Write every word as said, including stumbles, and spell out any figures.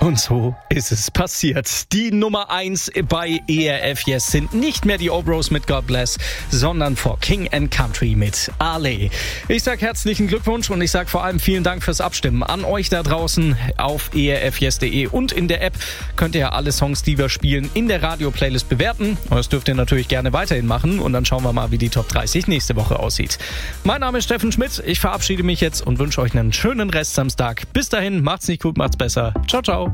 Und so ist es passiert. Die Nummer eins bei E R F Yes sind nicht mehr die Obros mit God Bless, sondern For King and Country mit Ale. Ich sag herzlichen Glückwunsch und ich sag vor allem vielen Dank fürs Abstimmen an euch da draußen auf e r f yes punkt de und in der App könnt ihr ja alle Songs, die wir spielen, in der Radio-Playlist bewerten. Das dürft ihr natürlich gerne weiterhin machen und dann schauen wir mal, wie die Top dreißig nächste Woche aussieht. Mein Name ist Steffen Schmidt, ich verabschiede mich jetzt und wünsche euch einen schönen Rest Samstag. Bis dahin, macht's nicht gut, macht's besser. Ciao, ciao.